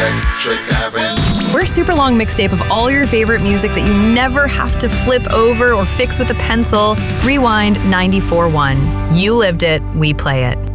Electric Avenue. We're a super long mixtape of all your favorite music that you never have to flip over or fix with a pencil. Rewind 94.1. You lived it, we play it.